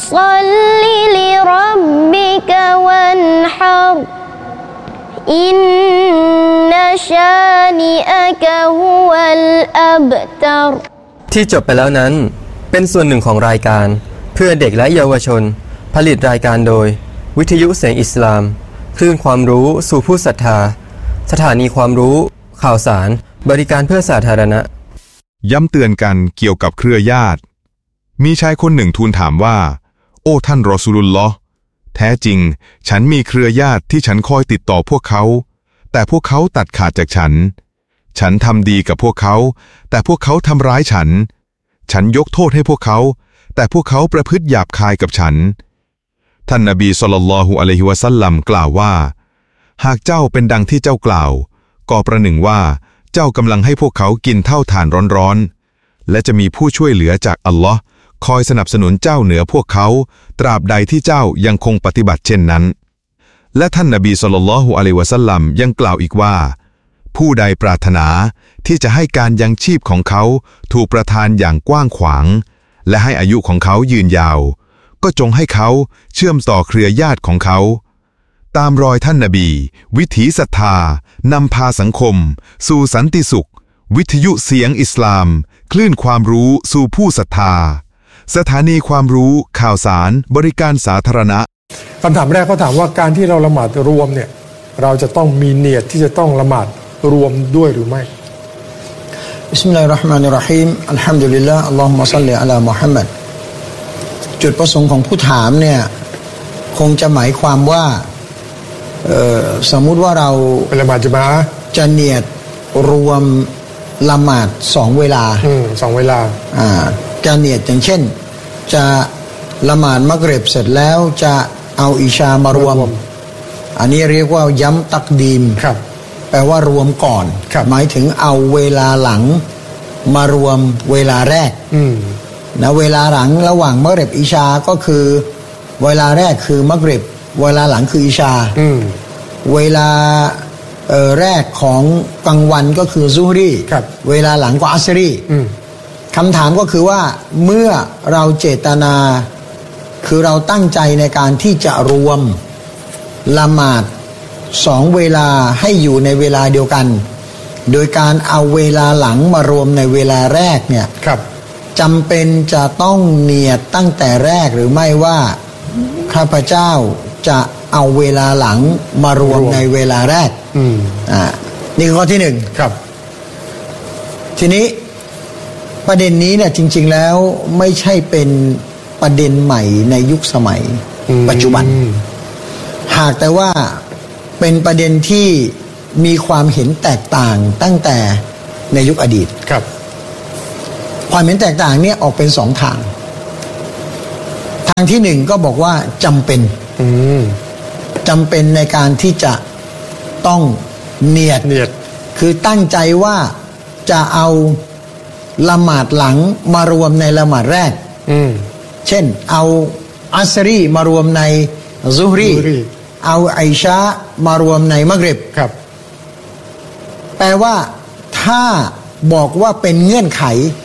فصل لربك وانحر إن شانئك هو الأبتر ที่จบไปแล้วนั้นเป็นส่วนหนึ่งของรายการเพื่อเด็กและเยาวชนผลิตรายการโดยวิทยุเสียงอิสลามคลื่นความรู้สู่ผู้ศรัทธาสถานีความรู้ข่าวสารบริการเพื่อสาธารณะย้ำเตือนกันเกี่ยวกับเครือญาติมีชายคนหนึ่งทูลถามว่าโอ้ท่านรอซูลุลลอฮ์แท้จริงฉันมีเครือญาติที่ฉันคอยติดต่อพวกเขาแต่พวกเขาตัดขาดจากฉันทำดีกับพวกเขาแต่พวกเขาทำร้ายฉันยกโทษให้พวกเขาแต่พวกเขาประพฤติหยาบคายกับฉันท่านนบีศ็อลลัลลอฮุอะลัยฮิวะซัลลัมกล่าวว่าหากเจ้าเป็นดังที่เจ้ากล่าวก็ประหนึ่งว่าเจ้ากำลังให้พวกเขากินเท่าถ่านร้อนๆและจะมีผู้ช่วยเหลือจากอัลลอฮ์คอยสนับสนุนเจ้าเหนือพวกเขาตราบใดที่เจ้ายังคงปฏิบัติเช่นนั้นและท่านนบีศ็อลลัลลอฮุอะลัยฮิวะซัลลัมยังกล่าวอีกว่าผู้ใดปรารถนาที่จะให้การยังชีพของเขาถูกประทานอย่างกว้างขวางและให้อายุของเขายืนยาวก็จงให้เขาเชื่อมต่อเครือญาติของเขาตามรอยท่านนบีวิถีศรัทธานำพาสังคมสู่สันติสุขวิทยุเสียงอิสลามคลื่นความรู้สู่ผู้ศรัทธาสถานีความรู้ข่าวสารบริการสาธารณะคำถามแรกเขาถามว่าการที่เราละหมาดรวมเนี่ยเราจะต้องมีเนียดที่จะต้องละหมาดรวมด้วยหรือไม่บิสมิลลาฮิรเราะห์มานิรเราะฮีมอัลฮัมดุลิลลาห์อัลลอฮุมมะศ็อลลิอะลามุฮัมมัดจุดประสงค์ของผู้ถามเนี่ยคงจะหมายความว่าสมมุติว่าเราละหมาดญะมาอะห์จะเนียดรวมละหมาด2เวลา 2เวลาจะเนียดอย่างเช่นจะละหมาดมักริบเสร็จแล้วจะเอาอิชามารวมอันนี้เรียกว่าย้ำตักดีมแปลว่ารวมก่อนหมายถึงเอาเวลาหลังมารวมเวลาแรกนะเวลาหลังระหว่างมักริบอิชาก็คือเวลาแรกคือมักริบเวลาหลังคืออิชาเวลาแรกของกลางวันก็คือซุฮรีเวลาหลังก็อัสรีคำถามก็คือว่าเมื่อเราเจตนาคือเราตั้งใจในการที่จะรวมละหมาด2เวลาให้อยู่ในเวลาเดียวกันโดยการเอาเวลาหลังมารวมในเวลาแรกเนี่ยจำเป็นจะต้องเนียดตั้งแต่แรกหรือไม่ว่าข้าพเจ้าจะเอาเวลาหลังมารวมในเวลาแรกนี่คือข้อที่1ครับทีนี้ประเด็นนี้เนี่ยจริงๆแล้วไม่ใช่เป็นประเด็นใหม่ในยุคสมัยปัจจุบันหากแต่ว่าเป็นประเด็นที่มีความเห็นแตกต่างตั้งแต่ในยุคอดีตครับความเห็นแตกต่างเนี่ยออกเป็น2ทางที่1ก็บอกว่าจำเป็นในการที่จะต้องเนียดคือตั้งใจว่าจะเอาละหมาดหลังมารวมในละหมาดแรกเช่นเอาอัสรีมารวมในซุฮรีเอาอิชามารวมในมักริบครับแปลว่าถ้าบอกว่าเป็นเงื่อนไข